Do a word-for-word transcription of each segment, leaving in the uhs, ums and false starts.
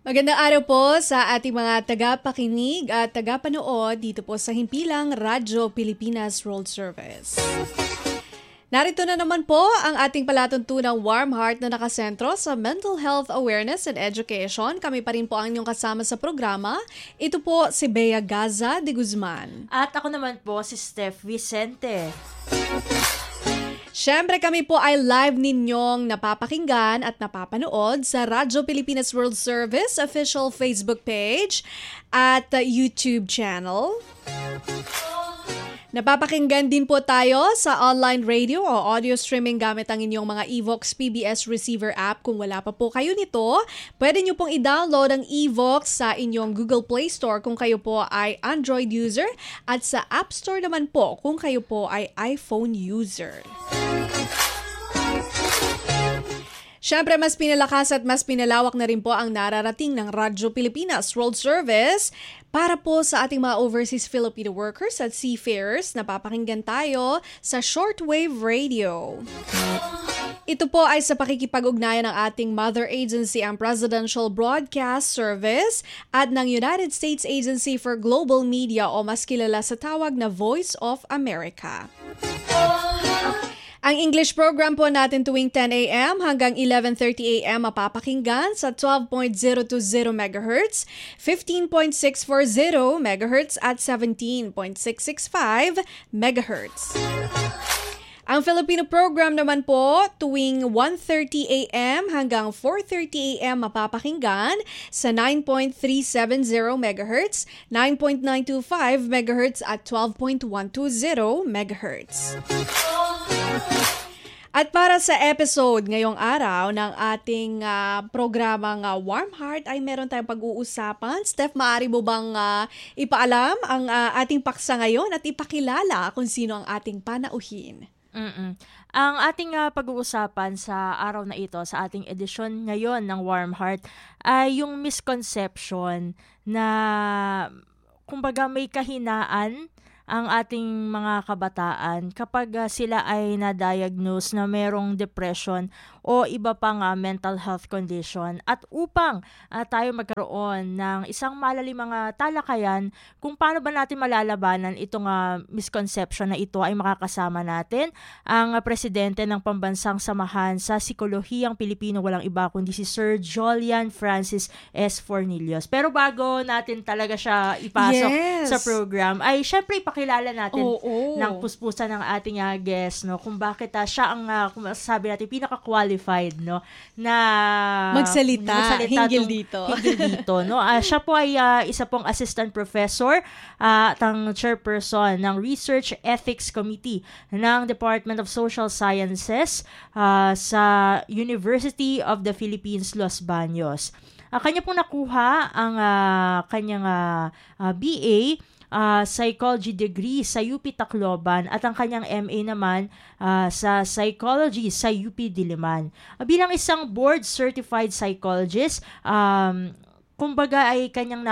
Magandang araw po sa ating mga tagapakinig at tagapanood dito po sa Himpilang Radyo Pilipinas World Service. Narito na naman po ang ating palatuntunang Warm Heart na nakasentro sa Mental Health Awareness and Education. Kami pa rin po ang inyong kasama sa programa. Ito po si Bea Gaza de Guzman. At ako naman po si Steph Vicente. Siyempre kami po ay live ninyong napapakinggan at napapanood sa Radyo Pilipinas World Service official Facebook page at YouTube channel. Napapakinggan din po tayo sa online radio o audio streaming gamit ang inyong mga Evox P B S receiver app. Kung wala pa po kayo nito, pwede nyo pong i-download ang Evox sa inyong Google Play Store kung kayo po ay Android user at sa App Store naman po kung kayo po ay iPhone user. Siyempre, mas pinalakas at mas pinalawak na rin po ang nararating ng Radyo Pilipinas World Service para po sa ating mga overseas Filipino workers at seafarers. Napapakinggan tayo sa shortwave radio. Ito po ay sa pakikipag-ugnayan ng ating mother agency, ang Presidential Broadcast Service at ng United States Agency for Global Media o mas kilala sa tawag na Voice of America. Ang English program po natin tuwing ten a.m. hanggang eleven thirty a.m. mapapakinggan sa twelve point zero two zero megahertz, fifteen point six four zero megahertz at seventeen point six six five megahertz. Ang Filipino program naman po tuwing one thirty a.m. hanggang four thirty a.m. mapapakinggan sa nine point three seven zero megahertz, nine point nine two five megahertz at twelve point one two zero megahertz. At para sa episode ngayong araw ng ating uh, programang uh, Warm Heart ay meron tayong pag-uusapan. Steph, maaari mo bang uh, ipaalam ang uh, ating paksa ngayon at ipakilala kung sino ang ating panauhin? Mm-mm. Ang ating uh, pag-uusapan sa araw na ito, sa ating edisyon ngayon ng Warm Heart, ay yung misconception na kumbaga may kahinaan ang ating mga kabataan kapag uh, sila ay na-diagnose na merong depression o iba pang uh, mental health condition. At upang uh, tayo magkaroon ng isang malalimang uh, talakayan kung paano ba natin malalabanan itong uh, misconception na ito, ay makakasama natin ang uh, presidente ng Pambansang Samahan sa Psikolohiyang Pilipino, walang iba kundi si Sir Jolian Francis S. Fornillos. Pero bago natin talaga siya ipasok yes. sa program, ay syempre ipakilala natin oh, oh. ng puspusan ng ating uh, guest, no, kung bakit uh, siya ang uh, kung sabi natin pinaka-qualified, no, na magsalita, magsalita hinggil tung, dito. hinggil dito, no. Uh, siya po ay uh, isa pong assistant professor uh, at ang chairperson ng Research Ethics Committee ng Department of Social Sciences uh, sa University of the Philippines, Los Baños. Uh, kanya pong nakuha ang uh, kanyang uh, uh, B A Uh, psychology degree sa U P Tacloban at ang kanyang M A naman uh, sa psychology sa U P Diliman. Uh, bilang isang board certified psychologist, um, kumbaga ay kanyang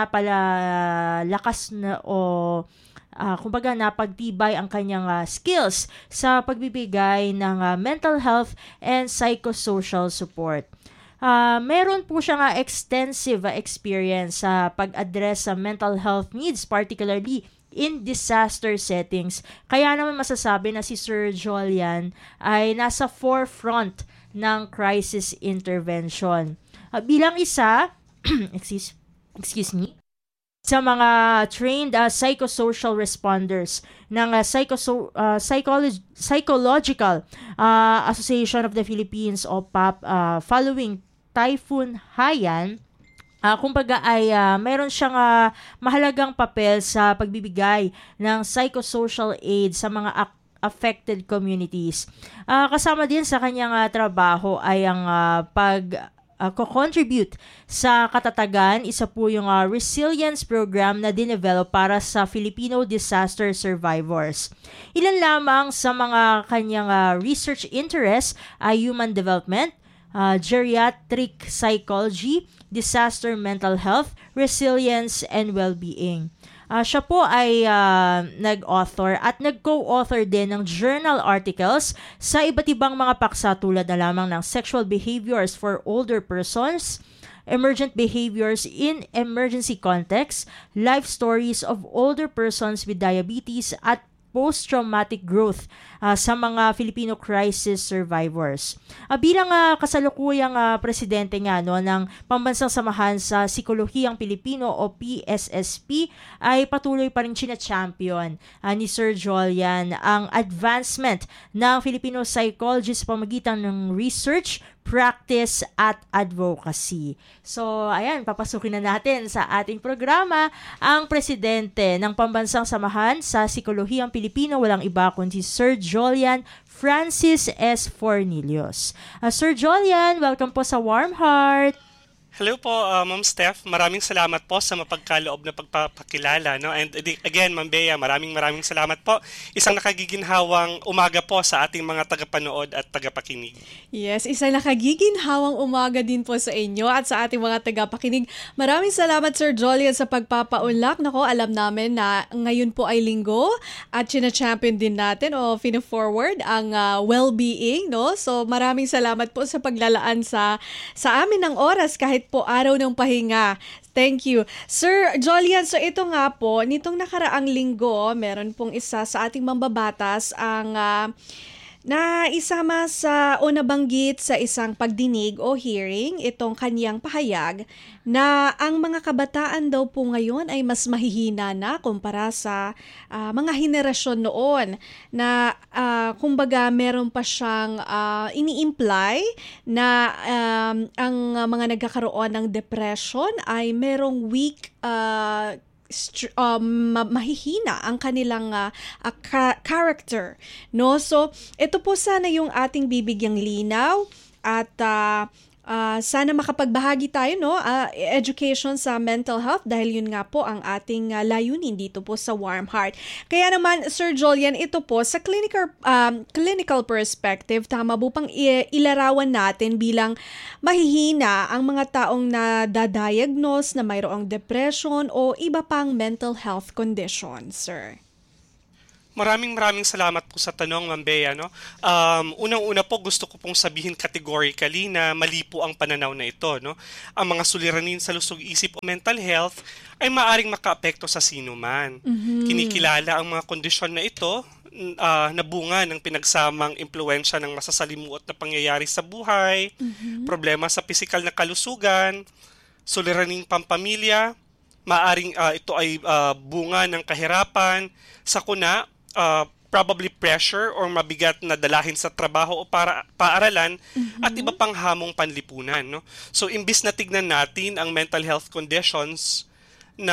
napalakas na o uh, kumbaga napagtibay ang kanyang uh, skills sa pagbibigay ng uh, mental health and psychosocial support. Uh, meron po siyang uh, extensive uh, experience sa uh, pag-address sa mental health needs, particularly in disaster settings. Kaya naman masasabi na si Sir Jolian ay nasa forefront ng crisis intervention. Uh, bilang isa, excuse, excuse me, sa mga trained uh, psychosocial responders ng uh, psychoso- uh, psycholo- Psychological uh, Association of the Philippines o P A P uh, following Typhoon Haiyan, uh, kumbaga ay uh, mayroon siyang uh, mahalagang papel sa pagbibigay ng psychosocial aid sa mga ak- affected communities. Uh, kasama din sa kanyang uh, trabaho ay ang uh, pag Uh, co-contribute sa katatagan, isa po yung uh, resilience program na dinevelop para sa Filipino disaster survivors. Ilan lamang sa mga kanyang uh, research interests ay human development, uh, geriatric psychology, disaster mental health, resilience, and well-being. Uh, siya po ay uh, nag-author at nag-co-author din ng journal articles sa iba't ibang mga paksa tulad na lamang ng Sexual Behaviors for Older Persons emergent behaviors in emergency contexts, life stories of older persons with diabetes at post-traumatic growth uh, sa mga Filipino crisis survivors. Uh, bilang uh, kasalukuyang uh, presidente nga no, ng Pambansang Samahan sa Psikolohiyang Pilipino o P S S P, ay patuloy pa rin china-champion uh, ni Sir Jolian ang advancement ng Filipino psychology sa pamagitan ng research, practice at advocacy. So, ayan, papasukin na natin sa ating programa ang presidente ng Pambansang Samahan sa Psikolohiyang Pilipino, walang iba kundi Sir Jolian Francis S. Fornillos. Uh, Sir Jolian, welcome po sa Warm Heart. Hello po, uh, Ma'am Steph. Maraming salamat po sa mapagkaloob na pagpapakilala. No? And again, Ma'am Bea, maraming maraming salamat po. Isang nakagiginhawang umaga po sa ating mga tagapanood at tagapakinig. Yes, isang nakagiginhawang umaga din po sa inyo at sa ating mga tagapakinig. Maraming salamat, Sir Jolian, sa pagpapaunlak. Nako, alam namin na ngayon po ay linggo at china-champion din natin o fina-forward ang uh, well-being. No? So maraming salamat po sa paglalaan sa, sa amin ng oras kahit po araw ng pahinga. Thank you. Sir Jolian, so ito nga po, nitong nakaraang linggo, meron pong isa sa ating mambabatas ang uh, na isama sa o nabanggit sa isang pagdinig o hearing itong kanyang pahayag na ang mga kabataan daw po ngayon ay mas mahihina na kumpara sa uh, mga henerasyon noon na uh, kumbaga meron pa siyang uh, ini-imply na um, ang mga nagkakaroon ng depression ay merong weak uh, Um, mahihina ang kanilang uh, uh, ka- character, no? So ito po sana yung ating bibigyang linaw at uh, uh, sana makapagbahagi tayo, no, uh, education sa mental health dahil yun nga po ang ating uh, layunin dito po sa Warm Heart. Kaya naman, Sir Jolian, ito po sa clinical um, clinical perspective, tama po pang i- ilarawan natin bilang mahihina ang mga taong na-diagnose na mayroong depression o iba pang mental health condition, sir. Maraming maraming salamat po sa tanong, Ma'am Bea. No? Um, unang-una po, gusto ko pong sabihin categorically na mali po ang pananaw na ito. No? Ang mga suliranin sa lusog-isip o mental health ay maaring makaapekto sa sino man. Mm-hmm. Kinikilala ang mga kondisyon na ito uh, na bunga ng pinagsamang impluensya ng masasalimuot na pangyayari sa buhay, mm-hmm. problema sa pisikal na kalusugan, suliraning pampamilya, maaring uh, ito ay uh, bunga ng kahirapan, sakuna, Uh, probably pressure or mabigat na dalahin sa trabaho o para paaralan, mm-hmm. at iba pang hamong panlipunan. No? So, imbis na tignan natin ang mental health conditions na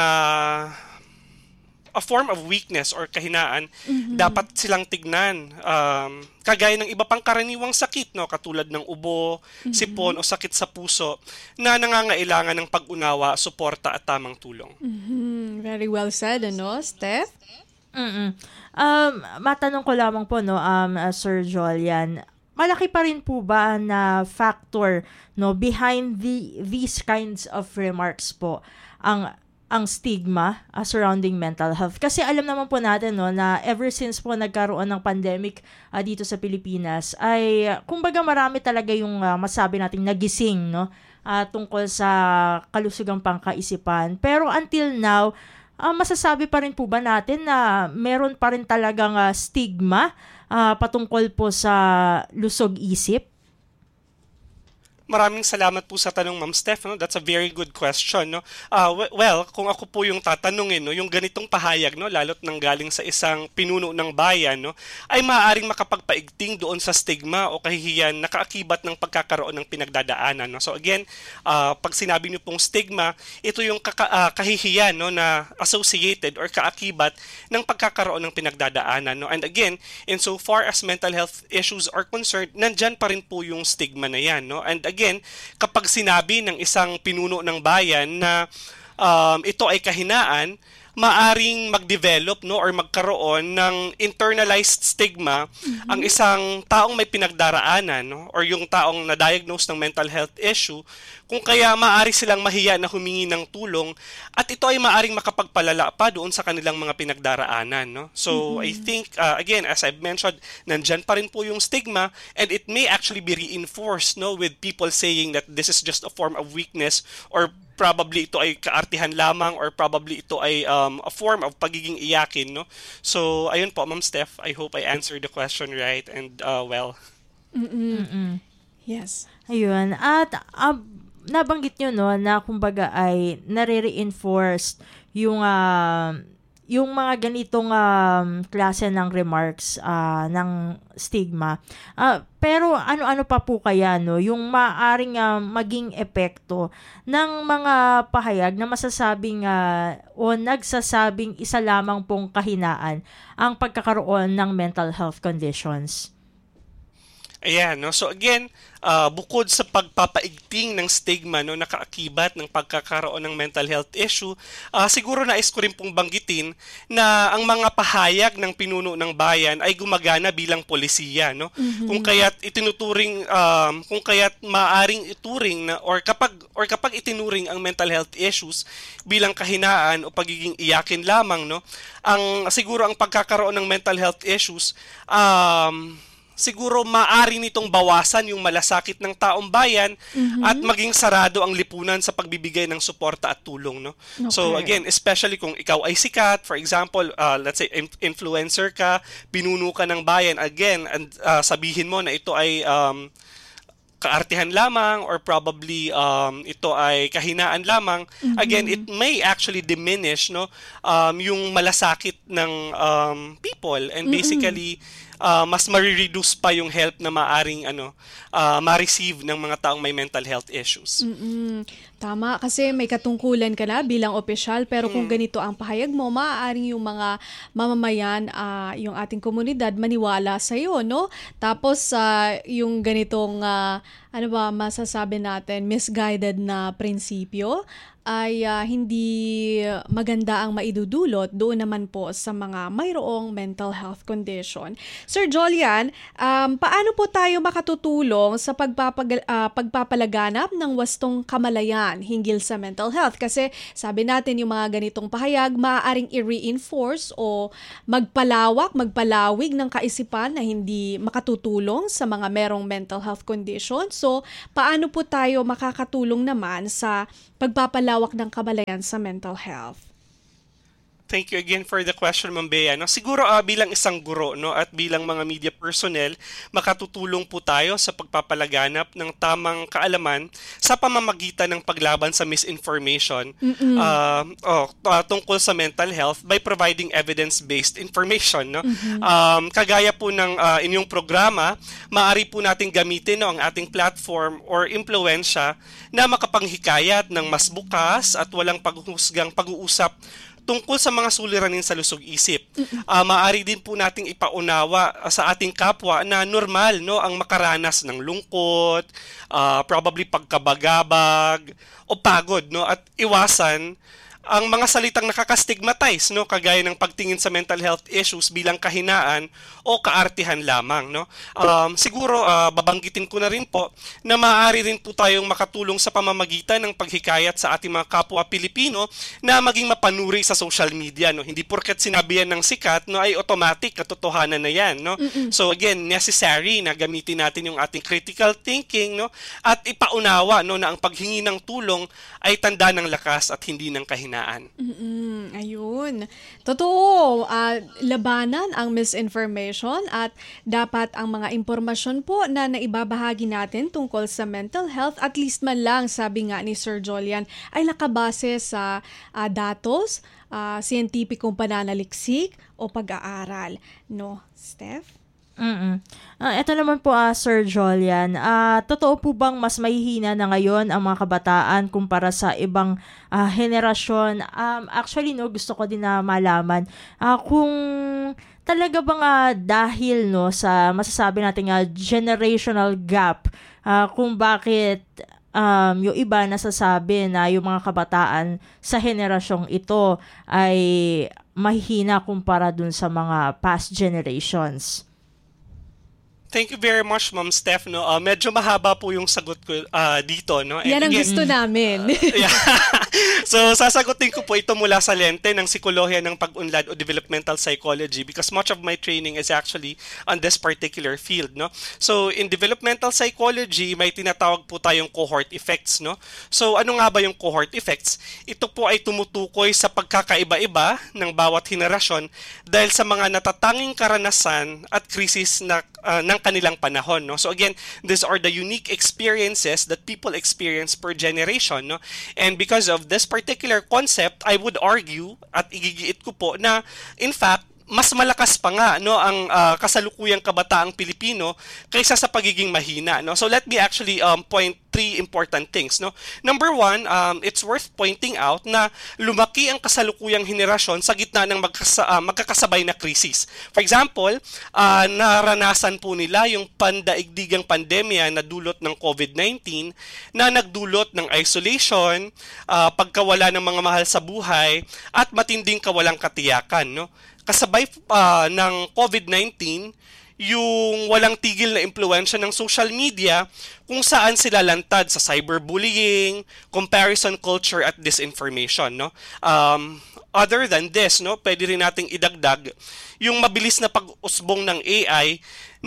a form of weakness or kahinaan, mm-hmm. dapat silang tignan. Um, kagaya ng iba pang karaniwang sakit, no? Katulad ng ubo, mm-hmm. sipon o sakit sa puso na nangangailangan ng pag-unawa, suporta at tamang tulong. Mm-hmm. Very well said, ano, Steph? Mm-mm. Um, matanong ko lamang po, no, um, uh, Sir Jolian, malaki pa rin po ba na factor, no, behind the these kinds of remarks po ang ang stigma uh, surrounding mental health? Kasi alam naman po natin, no, na ever since po nagkaroon ng pandemic uh, dito sa Pilipinas ay uh, kumbaga marami talaga yung uh, masabi nating nagising, no, uh, tungkol sa kalusugang pangkaisipan. Pero until now, Uh, masasabi pa rin po ba natin na meron pa rin talagang uh, stigma uh, patungkol po sa lusog-isip? Maraming salamat po sa tanong, Ma'am Steph. No? That's a very good question. No? Uh, well, kung ako po yung tatanungin, no, yung ganitong pahayag, no, lalo't nanggaling sa isang pinuno ng bayan, no, ay maaaring makapagpaigting doon sa stigma o kahihiyan na kaakibat ng pagkakaroon ng pinagdadaanan. No? So again, uh, pag sinabi niyo pong stigma, ito yung kaka- uh, kahihiyan, no, na associated or kaakibat ng pagkakaroon ng pinagdadaanan. No? And again, insofar as mental health issues are concerned, nandyan pa rin po yung stigma na yan. No? And again, kapag sinabi ng isang pinuno ng bayan na um, ito ay kahinaan, maaring mag-develop, no, or magkaroon ng internalized stigma, mm-hmm. ang isang taong may pinagdaraanan, no, or yung taong na-diagnose ng mental health issue kung kaya maaari silang mahiya na humingi ng tulong at ito ay maaring makapagpalala pa doon sa kanilang mga pinagdaraanan, no? So I think uh, again, as I've mentioned, nandyan pa rin po yung stigma, and it may actually be reinforced, no, with people saying that this is just a form of weakness, or probably ito ay kaartihan lamang, or probably ito ay um, a form of pagiging iyakin, no? So ayun po, Ma'am Steph, I hope I answered the question right and uh, well. Yes. Ayun. At uh, nabanggit nyo, no, na kumbaga ay nare-reinforce yung uh, yung mga ganitong um, klase ng remarks uh, ng stigma. Uh, pero ano-ano pa po kaya, no, yung maaring uh, maging epekto ng mga pahayag na masasabing uh, o nagsasabing isa lamang pong kahinaan ang pagkakaroon ng mental health conditions? Ayan, no? So again, uh, bukod sa pagpapaigting ng stigma, no, nakaakibat ng pagkakaroon ng mental health issue, uh, siguro nais ko rin pong banggitin na ang mga pahayag ng pinuno ng bayan ay gumagana bilang polisiya, no? Mm-hmm. Kung kaya't itinuturing um, kung kaya't maaring ituring na or kapag or kapag itinuring ang mental health issues bilang kahinaan o pagiging iyakin lamang, no, ang siguro ang pagkakaroon ng mental health issues um siguro maaari nitong bawasan yung malasakit ng taong bayan, mm-hmm, at maging sarado ang lipunan sa pagbibigay ng suporta at tulong, no? Okay. So again, especially kung ikaw ay sikat, for example, uh, let's say in- influencer ka, pinuno ka ng bayan, again, and uh, sabihin mo na ito ay um, kaartihan lamang, or probably um, ito ay kahinaan lamang, mm-hmm, again, it may actually diminish, no, um, yung malasakit ng um, people, and basically, mm-hmm, Uh, mas marireduce pa yung help na maaring ano uh, ma-receive ng mga taong may mental health issues. Mm-mm. Tama, kasi may katungkulan ka na bilang opisyal, pero kung ganito ang pahayag mo, maaaring yung mga mamamayan, uh, yung ating komunidad, maniwala sa iyo, no? Tapos uh, yung ganitong uh, ano ba masasabi natin, misguided na prinsipyo ay uh, hindi maganda ang maidudulot doon naman po sa mga mayroong mental health condition. Sir Jolian, um, paano po tayo makatutulong sa pagpapag- uh, pagpapalaganap ng wastong kamalayan hinggil sa mental health? Kasi sabi natin yung mga ganitong pahayag maaaring i-reinforce o magpalawak, magpalawig ng kaisipan na hindi makatutulong sa mga merong mental health condition. So, paano po tayo makakatulong naman sa pagpapalawak ng kamalayan sa mental health? Thank you again for the question, Ma'am Bea. No, siguro uh, bilang isang guro, no, at bilang mga media personnel, makatutulong po tayo sa pagpapalaganap ng tamang kaalaman sa pamamagitan ng paglaban sa misinformation uh, oh, uh, tungkol sa mental health by providing evidence-based information. No? Mm-hmm. Um, kagaya po ng uh, inyong programa, maaari po nating gamitin, no, ang ating platform or impluensya na makapanghikayat ng mas bukas at walang paghusgang pag-uusap tungkol sa mga suliranin sa lusog-isip. Uh, maaari din po nating ipaunawa uh, sa ating kapwa na normal, no, ang makaranas ng lungkot, uh, probably pagkabagabag o pagod, no, at iwasan ang mga salitang nakaka-stigmatize, no, kagaya ng pagtingin sa mental health issues bilang kahinaan o kaartihan lamang, no. Um, siguro uh, babanggitin ko na rin po na maaari rin po tayong makatulong sa pamamagitan ng paghikayat sa ating mga kapwa Pilipino na maging mapanuri sa social media, no. Hindi porket sinabi yan ng sikat, no, ay automatic katotohanan na yan, no. Mm-mm. So again, necessary na gamitin natin yung ating critical thinking, no, at ipaunawa, no, na ang paghingi ng tulong ay tanda ng lakas at hindi ng kahinaan. Mm-mm, ayun. Totoo, uh, labanan ang misinformation at dapat ang mga impormasyon po na naibabahagi natin tungkol sa mental health, at least man lang, sabi nga ni Sir Jolian, ay nakabase sa uh, datos, uh, siyentipikong pananaliksik o pag-aaral. No, Steph? Mm. Uh, ito naman po, uh, Sir Jolian, uh, totoo po bang mas mahihina na ngayon ang mga kabataan kumpara sa ibang uh, henerasyon? Um, actually, no, gusto ko din na malaman uh, kung talaga bang uh, dahil, no, sa masasabi natin uh, generational gap, uh, kung bakit um, yung iba nasasabi na yung mga kabataan sa henerasyong ito ay mahihina kumpara dun sa mga past generations. Thank you very much, Ma'am Steph. No, uh, medyo mahaba po yung sagot ko uh, dito, no. And Yan ang again, gusto namin. yeah. So, sasagutin ko po ito mula sa lente ng Psikolohiya ng Pag-unlad o Developmental Psychology because much of my training is actually on this particular field, no. So, in developmental psychology, may tinatawag po tayong cohort effects, no. So, ano nga ba yung cohort effects? Ito po ay tumutukoy sa pagkakaiba-iba ng bawat henerasyon dahil sa mga natatanging karanasan at krisis na uh, ng kanilang panahon, no. So again, these are the unique experiences that people experience per generation, no. And because of this particular concept, I would argue at igigiit ko po na in fact mas malakas pa nga, no, ang uh, kasalukuyang kabataang Pilipino kaysa sa pagiging mahina, no. So let me actually um, point three important things, no. Number one, um, it's worth pointing out na lumaki ang kasalukuyang henerasyon sa gitna ng magkasa, uh, magkakasabay na krisis. For example, uh, naranasan po nila yung pandaigdigang pandemya na dulot ng COVID nineteen na nagdulot ng isolation, uh, pagkawala ng mga mahal sa buhay at matinding kawalang katiyakan, no. Kasabay uh, ng COVID nineteen, yung walang tigil na impluwensya ng social media kung saan sila lantad sa cyberbullying, comparison culture at disinformation, no. Um, other than this, no, pwede rin nating idagdag yung mabilis na pag-usbong ng A I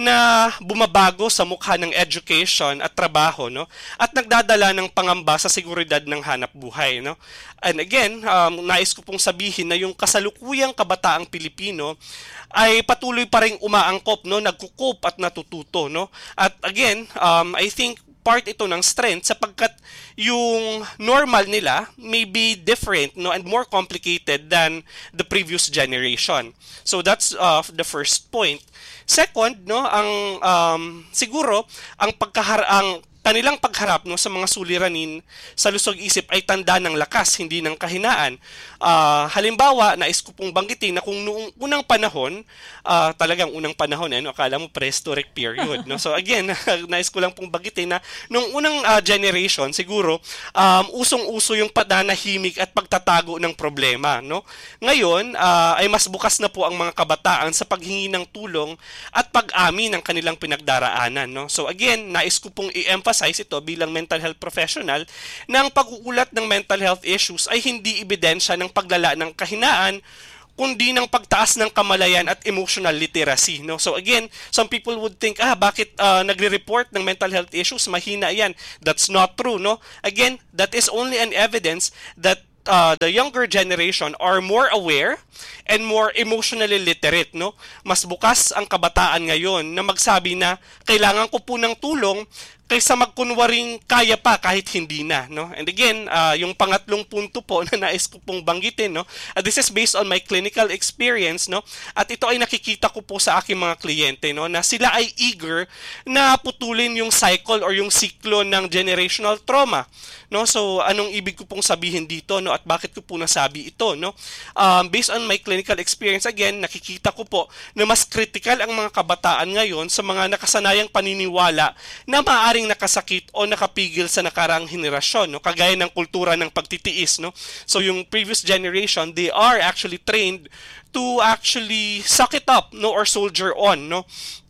na bumabago sa mukha ng education at trabaho, no, at nagdadala ng pangamba sa seguridad ng hanap buhay, no. And again, um, nais ko pong sabihin na yung kasalukuyang kabataang Pilipino ay patuloy pa ring umaangkop, no, nagkukup at natututo, no. At again, um, I think part ito ng strength sapagkat yung normal nila may be different, no, and more complicated than the previous generation. So that's uh, the first point. Second, no, ang um, siguro ang pagkahar ang kanilang pagharap, no, sa mga suliranin sa lusog-isip ay tanda ng lakas, hindi ng kahinaan. Uh, halimbawa, nais ko pong banggitin na kung noong unang panahon, uh, talagang unang panahon, eh, no, akala mo prehistoric period. No? So again, nais ko lang pong banggitin na noong unang uh, generation, siguro, um, usong-uso yung pananahimik at pagtatago ng problema. No? Ngayon, uh, ay mas bukas na po ang mga kabataan sa paghingi ng tulong at pag-amin ng kanilang pinagdaraanan. No? So again, nais ko pong i-emphasize ito bilang mental health professional na ang pag-uulat ng mental health issues ay hindi ebidensya ng paglala ng kahinaan kundi ng pagtaas ng kamalayan at emotional literacy, no. So again, some people would think, ah, bakit uh, nagre-report ng mental health issues, mahina yan. That's not true, no. Again, that is only an evidence that uh, the younger generation are more aware and more emotionally literate, no. Mas bukas ang kabataan ngayon na magsabi na kailangan ko po ng tulong kaysa magkunwaring kaya pa kahit hindi na, no. And again, uh, yung pangatlong punto po na nais ko pong banggitin, no. Uh, this is based on my clinical experience, no. At ito ay nakikita ko po sa aking mga kliyente, no, na sila ay eager na putulin yung cycle or yung siklo ng generational trauma, no. So anong ibig ko pong sabihin dito, no, at bakit ko po nasabi ito, no. Um, based on my clinical experience, again, nakikita ko po na mas critical ang mga kabataan ngayon sa mga nakasanayang paniniwala na maaari nakasakit o nakapigil sa nakaraang henerasyon, no, kagaya ng kultura ng pagtitiis, no. So yung previous generation, they are actually trained to actually suck it up, no, or soldier on, no.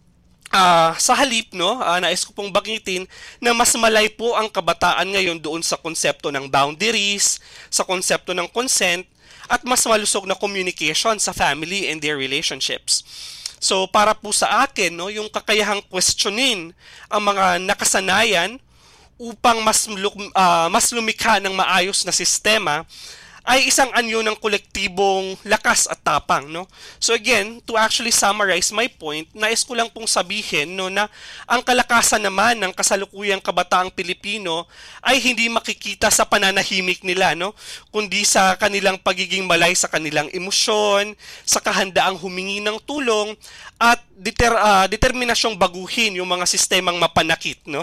Uh, sa halip, no, uh, nais ko pong banggitin na mas malay po ang kabataan ngayon doon sa konsepto ng boundaries, sa konsepto ng consent, at mas malusog na communication sa family and their relationships. So para po sa akin, no, yung kakayahang questionin ang mga nakasanayan upang mas uh, mas lumikha ng maayos na sistema ay isang anyo ng kolektibong lakas at tapang, no. So again, to actually summarize my point, nais ko lang pong sabihin, no, na ang kalakasan naman ng kasalukuyang kabataang Pilipino ay hindi makikita sa pananahimik nila, no, kundi sa kanilang pagiging malay sa kanilang emosyon, sa kahandaang humingi ng tulong at deter, uh, determinasyong baguhin yung mga sistemang mapanakit, no.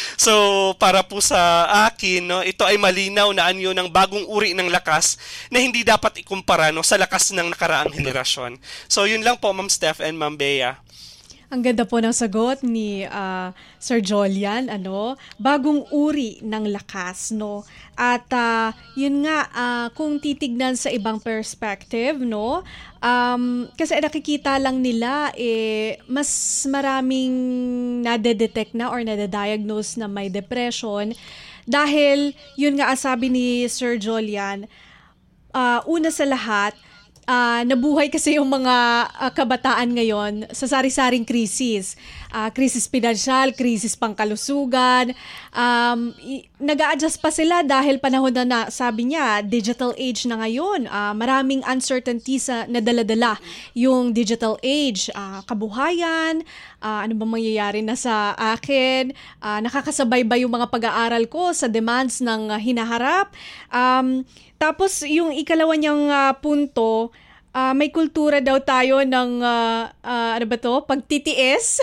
So para po sa akin, no, ito ay malinaw na anyo ng bagong uri ng lakas na hindi dapat ikumpara, no, sa lakas ng nakaraang henerasyon. So yun lang po, Ma'am Steph and Ma'am Bea. Ang ganda po ng sagot ni ah, Sir Jolian, ano, bagong uri ng lakas, no? At ah, yun nga, ah, kung titignan sa ibang perspective, no? Um, kasi nakikita lang nila, eh, mas maraming nade-detect na or nade-diagnose na may depression dahil, yun nga, sabi ni Sir Jolian, ah, una sa lahat, ah, nabuhay kasi yung mga ah, kabataan ngayon sa sari-saring krisis. Ah, krisis pinansyal, krisis pangkalusugan. Um, i- nag-a-adjust pa sila dahil panahon na, na sabi niya, digital age na ngayon. Ah, maraming uncertainties sa nadala-dala yung digital age. Ah, kabuhayan, ah, ano ba mangyayari na sa akin, ah, nakakasabay ba yung mga pag-aaral ko sa demands ng ah, hinaharap. Um, tapos yung ikalawa niyang ah, punto, ah, may kultura daw tayo ng ah, ah, ano ba to? Pagtitiis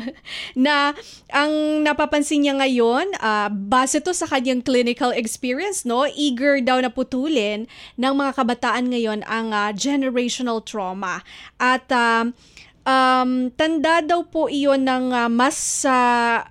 na ang napapansin niya ngayon, ah, base to sa kanyang clinical experience, no? Eager daw na putulin ng mga kabataan ngayon ang ah, generational trauma. At ah, um, tanda daw po iyon ng ah, mas ah,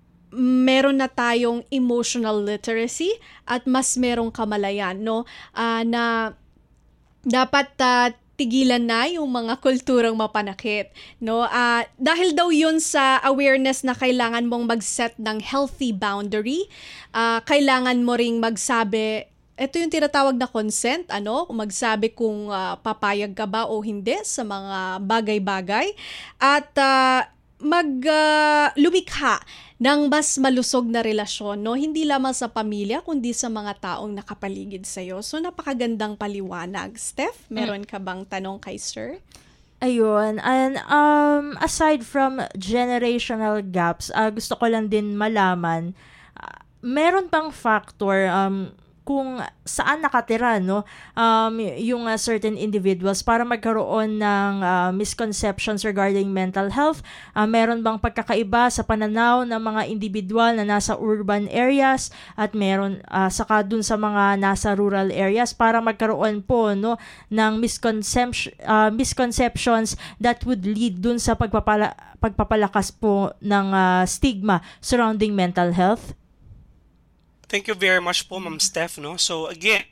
meron na tayong emotional literacy at mas merong kamalayan, no? Ah, na dapat ah, tigilan na yung mga kulturang mapanakit, no? Ah, dahil daw yun sa awareness na kailangan mong mag-set ng healthy boundary, ah, kailangan mo ring magsabi, ito yung tinatawag na consent, ano? Magsabi kung ah, papayag ka ba o hindi sa mga bagay-bagay at ah, mag ah, lumikha ng mas malusog na relasyon, no? Hindi lamang sa pamilya, kundi sa mga taong nakapaligid sa'yo. So, napakagandang paliwanag. Steph, meron ka bang tanong kay Sir? Ayun. And um, aside from generational gaps, ah, gusto ko lang din malaman, ah, meron bang factor um, kung saan nakatira, no, um, y- yung uh, certain individuals para magkaroon ng uh, misconceptions regarding mental health? Uh, meron bang pagkakaiba sa pananaw ng mga individual na nasa urban areas at meron uh, saka dun sa mga nasa rural areas para magkaroon po, no, ng misconception, uh, misconceptions that would lead dun sa pagpapala, pagpapalakas po ng uh, stigma surrounding mental health? Thank you very much po, Ma'am Steph. No? So again,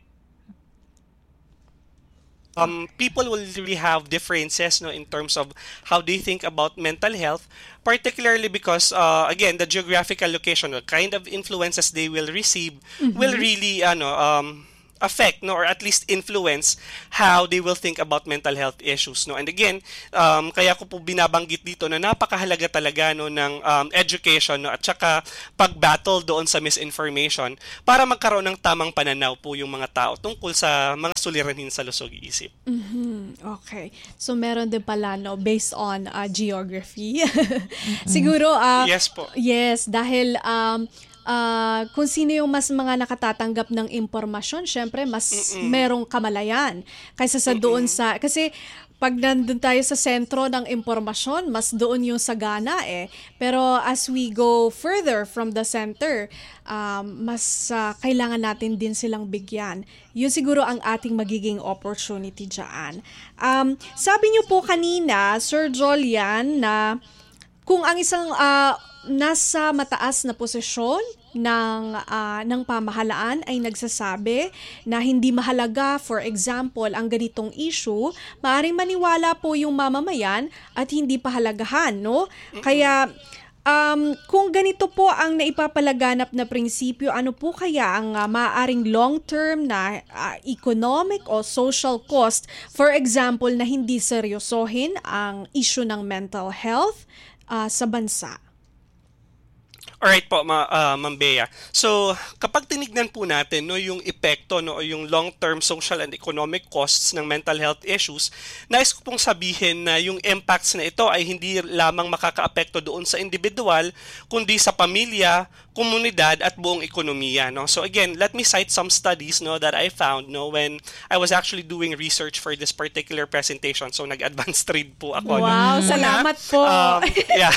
um, people will really have differences, no, in terms of how they think about mental health, particularly because, uh, again, the geographical location, the kind of influences they will receive will really ano, um, affect, no, or at least influence how they will think about mental health issues, no. And again, um, kaya ko po binabanggit dito na napakahalaga talaga, no, ng um, education, no, at saka pag-battle doon sa misinformation para magkaroon ng tamang pananaw po yung mga tao tungkol sa mga suliranin sa lusog-isip. Mhm. Okay. So meron din pala, no, based on uh, geography. Siguro uh, Yes po. yes, dahil um ah, kung sino yung mas mga nakatatanggap ng impormasyon, syempre mas merong kamalayan kaysa sa doon sa, kasi pag nandun tayo sa sentro ng impormasyon, mas doon yung sagana eh. Pero as we go further from the center, um, mas ah, kailangan natin din silang bigyan. Yun siguro ang ating magiging opportunity dyan. Um, sabi niyo po kanina, Sir Jolian, na kung ang isang ah, nasa mataas na posisyon ng ah, ng pamahalaan ay nagsasabi na hindi mahalaga, for example, ang ganitong issue, maaaring maniwala po yung mamamayan at hindi pahalagahan, no? Kaya um, kung ganito po ang naipapalaganap na prinsipyo, ano po kaya ang ah, maaaring long-term na ah, economic o social cost, for example, na hindi seryosohin ang issue ng mental health ah, sa bansa? Alright po, ma, ah, Ma'am Bea. So, kapag tinignan po natin, no, yung epekto, no, o yung long-term social and economic costs ng mental health issues, nais ko pong sabihin na yung impacts na ito ay hindi lamang makakaapekto doon sa individual, kundi sa pamilya, komunidad at buong ekonomiya, no? So again, let me cite some studies, no, that I found, no, when I was actually doing research for this particular presentation. So nag-advanced read po ako. no? Wow, Una, salamat po. um, yeah.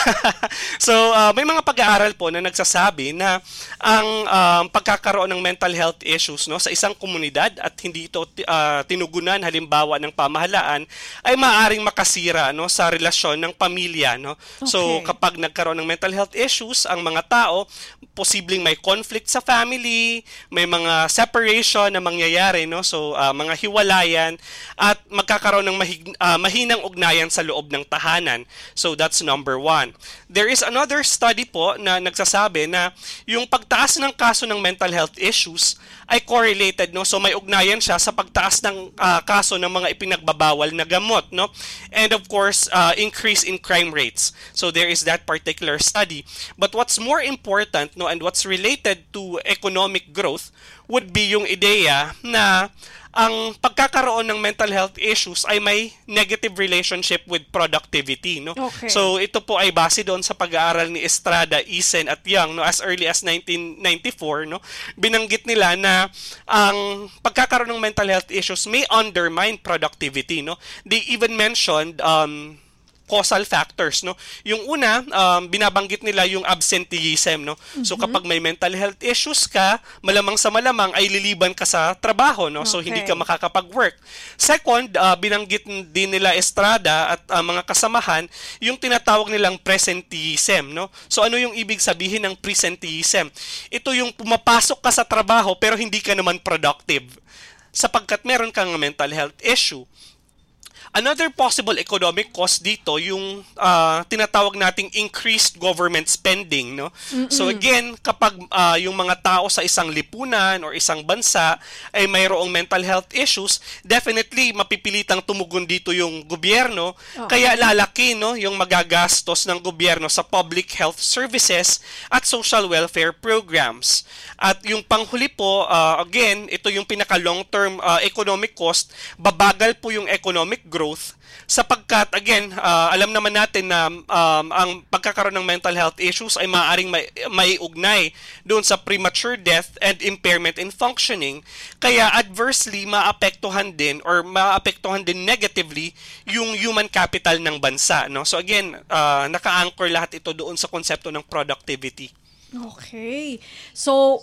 So uh, may mga pag-aaral po na nagsasabi na ang um, pagkakaroon ng mental health issues, no, sa isang komunidad at hindi ito uh, tinugunan halimbawa ng pamahalaan ay maaaring makasira, no, sa relasyon ng pamilya, no. So Okay. kapag nagkaroon ng mental health issues ang mga tao, posibleng may conflict sa family, may mga separation na mangyayari, no. So uh, mga hiwalayan at magkakaroon ng mahig, uh, mahinang ugnayan sa loob ng tahanan. So that's number one. There is another study po na nagsasabi na yung pagtaas ng kaso ng mental health issues ay correlated, no. So may ugnayan siya sa pagtaas ng uh, kaso ng mga ipinagbabawal na gamot, no. And of course, uh, increase in crime rates. So there is that particular study. But what's more important, no, and what's related to economic growth would be yung ideya na ang pagkakaroon ng mental health issues ay may negative relationship with productivity, no. Okay. So ito po ay base doon sa pag-aaral ni Estrada, Isen at Young, no, as early as nineteen ninety-four, no. Binanggit nila na ang pagkakaroon ng mental health issues may undermine productivity, no. They even mentioned um causal factors, no. Yung una, um, binabanggit nila yung absenteeism, no. So kapag may mental health issues ka, malamang sa malamang ay liliban ka sa trabaho, no. So hindi Okay. ka makakapag-work. Second, uh, binanggit din nila Estrada at uh, mga kasamahan yung tinatawag nilang presenteeism, no. So ano yung ibig sabihin ng presenteeism? Ito yung pumapasok ka sa trabaho pero hindi ka naman productive sapagkat meron kang mental health issue. Another possible economic cost dito yung uh, tinatawag nating increased government spending, no. So again, kapag uh, yung mga tao sa isang lipunan or isang bansa ay mayroong mental health issues, definitely mapipilitang tumugon dito yung gobyerno, kaya lalaki, no, yung magagastos ng gobyerno sa public health services at social welfare programs. At yung panghuli po, uh, again, ito yung pinaka long-term uh, economic cost, babagal po yung economic growth sapagkat again uh, alam naman natin na um, ang pagkakaroon ng mental health issues ay maaaring may, may ugnay doon sa premature death and impairment in functioning, kaya adversely maapektuhan din or maapektuhan din negatively yung human capital ng bansa, no. So again, uh, naka-anchor lahat ito doon sa konsepto ng productivity. Okay. So,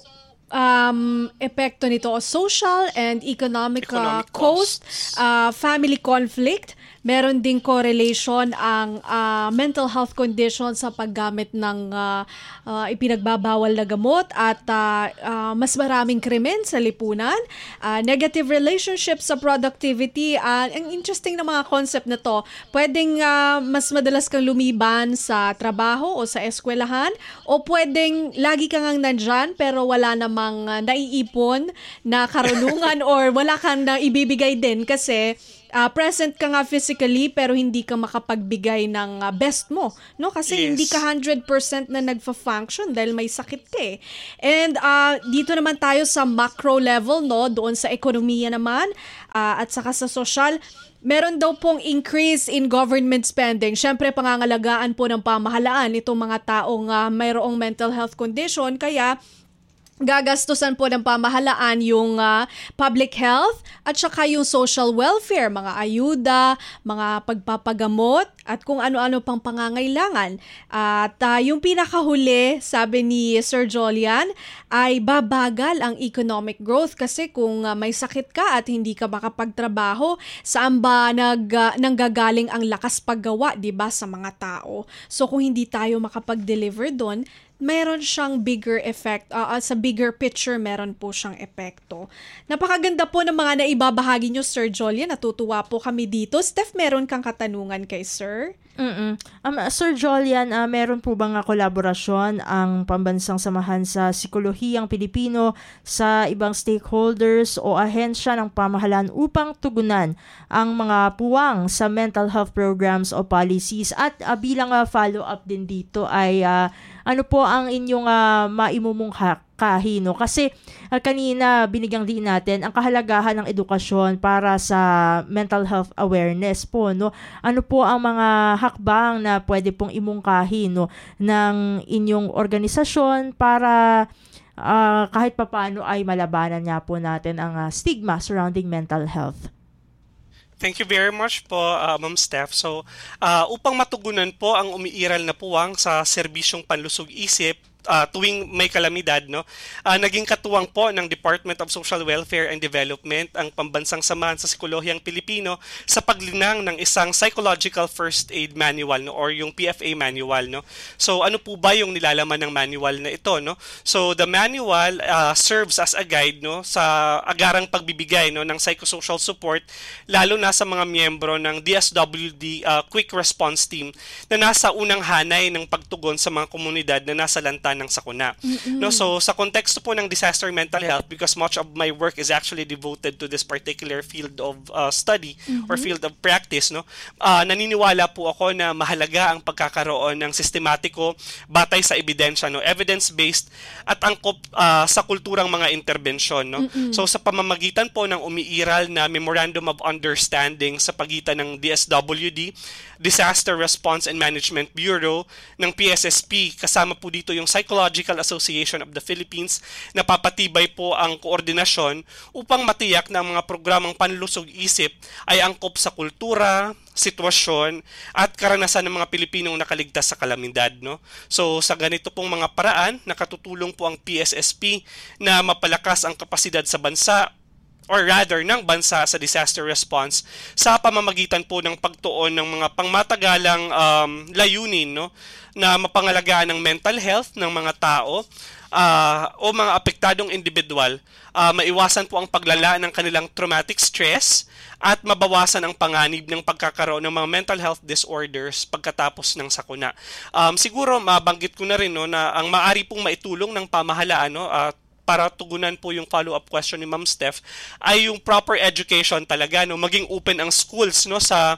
um, epekto nito, social and economic, uh, Economic cost, costs. uh, family conflict, meron ding correlation ang uh, mental health condition sa paggamit ng uh, uh, ipinagbabawal na gamot at uh, uh, mas maraming krimen sa lipunan, uh, negative relationship sa productivity. Uh, ang interesting na mga concept na to, pwedeng uh, mas madalas kang lumiban sa trabaho o sa eskwelahan, o pwedeng lagi kang ang nandyan pero wala namang uh, naiipon na karunungan or wala kang na ibibigay din kasi Uh, present ka nga physically pero hindi ka makapagbigay ng uh, best mo, no? Kasi Yes. hindi ka one hundred percent na nagfa-function dahil may sakit ka eh. And uh, dito naman tayo sa macro level, no? Doon sa ekonomiya naman uh, at saka sa social, meron daw pong increase in government spending. Siyempre, pangangalagaan po ng pamahalaan itong mga taong uh, mayroong mental health condition, kaya gagastusan po ng pamahalaan yung uh, public health at saka yung social welfare, mga ayuda, mga pagpapagamot at kung ano-ano pang pangangailangan. At uh, yung pinakahuli, sabi ni Sir Jolian, ay babagal ang economic growth kasi kung uh, may sakit ka at hindi ka makapagtrabaho, saan ba nag, uh, nanggagaling ang lakas paggawa, di ba, sa mga tao? So kung hindi tayo makapag-deliver doon, meron siyang bigger effect, uh, sa bigger picture meron po siyang epekto. Napakaganda po ng mga naibabahagi nyo, Sir Jolian. Natutuwa po kami dito. Steph, meron kang katanungan kay Sir? Mm-mm. Um, Sir Jolian, uh, meron po bang uh, kolaborasyon ang Pambansang Samahan sa Psikolohiyang Pilipino sa ibang stakeholders o ahensya ng pamahalaan upang tugunan ang mga puwang sa mental health programs o policies? At uh, bilang uh, follow-up din dito ay uh, ano po ang inyong uh, maimumungha kahino. Kasi uh, kanina binigyang din natin ang kahalagahan ng edukasyon para sa mental health awareness po, no? Ano po ang mga hakbang na pwede pong imungkahi, no, ng inyong organisasyon para uh, kahit papaano ay malabanan nga po natin ang uh, stigma surrounding mental health? Thank you very much po, uh, Ma'am Steph. So, uh, upang matugunan po ang umiiral na puwang sa serbisyong panlusog-isip uh, tuwing may kalamidad, no, uh, naging katuwang po ng Department of Social Welfare and Development ang Pambansang Samahan sa Psikolohiyang Pilipino sa paglinang ng isang Psychological First Aid Manual, no, or yung P F A manual, no. So ano po ba yung nilalaman ng manual na ito, no? So the manual uh, serves as a guide, no, sa agarang pagbibigay, no, ng psychosocial support lalo na sa mga miyembro ng D S W D uh, Quick Response Team na nasa unang hanay ng pagtugon sa mga komunidad na nasa lanta ng sakuna. Mm-hmm. No, so sa konteksto po ng disaster mental health, because much of my work is actually devoted to this particular field of uh, study, mm-hmm, or field of practice, no, uh, naniniwala po ako na mahalaga ang pagkakaroon ng sistematiko batay sa ebidensya, no, evidence-based at angkop uh, sa kulturang mga interbensyon, no. Mm-hmm. So sa pamamagitan po ng umiiral na Memorandum of Understanding sa pagitan ng D S W D, Disaster Response and Management Bureau, ng P S S P, kasama po dito yung Psychological Association of the Philippines, napapatibay po ang koordinasyon upang matiyak na ang mga programang panlusog-isip ay angkop sa kultura, sitwasyon at karanasan ng mga Pilipinong nakaligtas sa kalamidad, no. So sa ganito pong mga paraan, nakatutulong po ang P S S P na mapalakas ang kapasidad sa bansa, or rather ng bansa sa disaster response sa pamamagitan po ng pagtuon ng mga pangmatagalang um, layunin, no, na mapangalagaan ng mental health ng mga tao uh, o mga apektadong individual, uh, maiwasan po ang paglala ng kanilang traumatic stress at mabawasan ang panganib ng pagkakaroon ng mga mental health disorders pagkatapos ng sakuna. Um, siguro mabanggit ko na rin, no, na ang maaari pong maitulong ng pamahalaan, no, uh, para tugunan po yung follow-up question ni Ma'am Steph, ay yung proper education talaga, no, maging open ang schools, no, sa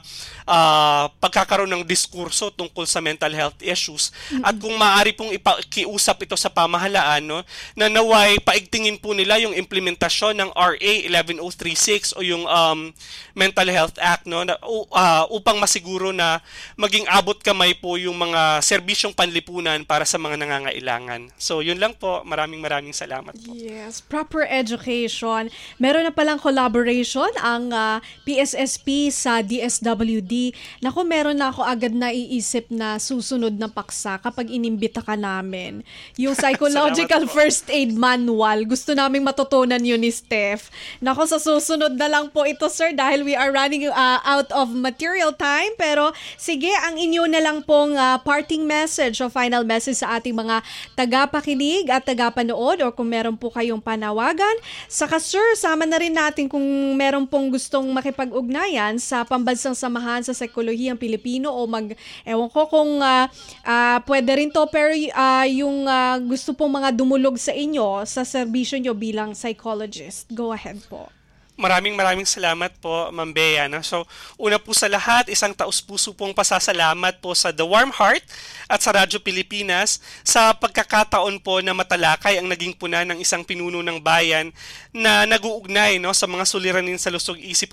uh, pagkakaroon ng diskurso tungkol sa mental health issues. Mm-hmm. At kung maaari pong ipakiusap ito sa pamahalaan, no, na naway paigtingin po nila yung implementasyon ng R A eleven oh thirty-six o yung um, Mental Health Act, no, na, uh, upang masiguro na maging abot kamay po yung mga serbisyong panlipunan para sa mga nangangailangan. So yun lang po, maraming maraming salamat. Yes, proper education. Meron na palang collaboration ang uh, P S S P sa D S W D. Naku, meron na ako agad naiisip na susunod na paksa kapag inimbita ka namin. Yung Psychological First Aid Manual. Gusto naming matutunan yun ni Steph. Naku, sa susunod na lang po ito, sir, dahil we are running uh, out of material time. Pero sige, ang inyo na lang pong uh, parting message o final message sa ating mga tagapakinig at tagapanood, or kung meron po kayong panawagan. Saka sir, sama na rin natin kung meron pong gustong makipag-ugnayan sa Pambansang Samahan sa Psikolohiyang Pilipino o mag, ewan ko kung uh, uh, pwede rin to, pero uh, yung uh, gusto pong mga dumulog sa inyo sa serbisyo nyo bilang psychologist. Go ahead po. Maraming maraming salamat po, Ma'am Bea. No? So, una po sa lahat, isang taus-puso pong pasasalamat po sa The Warm Heart at sa Radyo Pilipinas sa pagkakataon po na matalakay ang naging puna ng isang pinuno ng bayan na nag-uugnay, no, sa mga suliranin sa lusog-isip